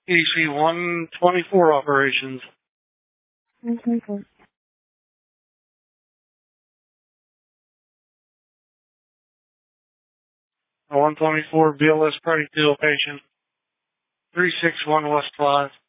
EC 124 operations. 124. 124 BLS Party Field patient. 361 West 5.